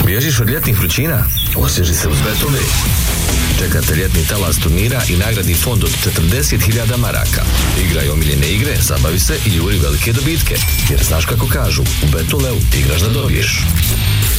Bježiš od ljetnih vrućina? Osvježi se uz Betoli. Čekate ljetni talas turnira i nagradni fond od 40.000 maraka. Igraj omiljene igre, zabavi se i juri velike dobitke. Jer znaš kako kažu, u Betoleu igraš da dobiješ.